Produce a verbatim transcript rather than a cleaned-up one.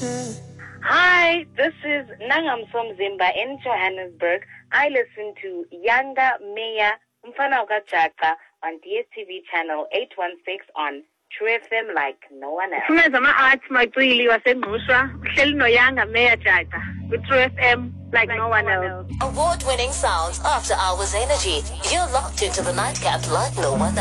Hi, this is Nangam Somzimba in Johannesburg. I listen to Yanga Meya Mfana Ukachaka on D S T V channel eight one six on True F M like no one else. Ufuna zama arts magcwili wasengqushwa uhleli noYanga Meya Jaka with True F M like, like no one else. Award-winning sounds after hours energy. You're locked into the nightcap like no one else.